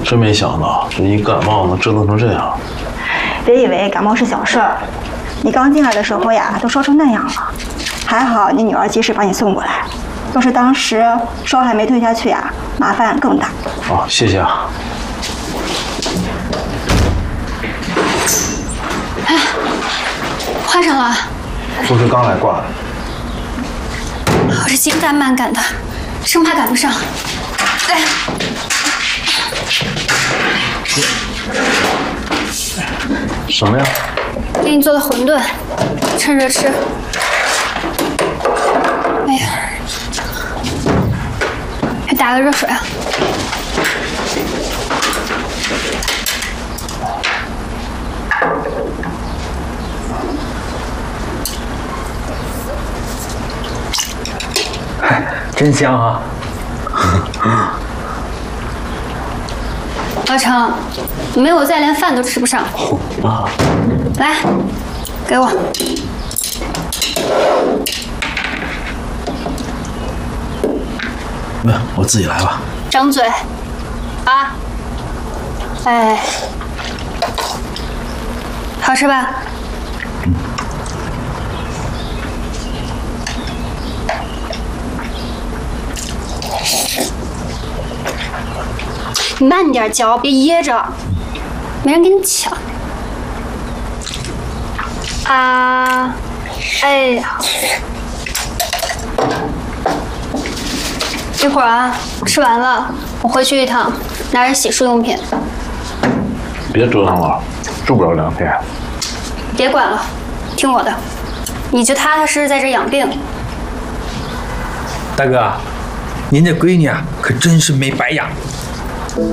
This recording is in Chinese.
真没想到，这一感冒能折腾成这样。 别以为感冒是小事儿，你刚进来的时候呀，都烧成那样了。还好你女儿及时把你送过来，要是当时烧还没退下去呀，麻烦更大。 哦，谢谢啊。 哎，换上了。 护士刚来挂的。 我这紧赶慢赶的，生怕赶不上。哎。 什么呀？ 给你做的馄饨，趁热吃。哎呀，还打个热水啊！ 真香啊！ 阿成，没有再连饭都吃不上。 啊！ 来，给我。 没有，我自己来吧。 张嘴，啊！哎，好吃吧？你慢点嚼，别噎着，没人跟你抢。啊，哎呀，一会儿啊，吃完了我回去一趟，拿着洗漱用品。 别折腾了，住不了2天。 别管了，听我的，你就踏踏实实在这养病。 大哥，您这闺女啊，可真是没白养。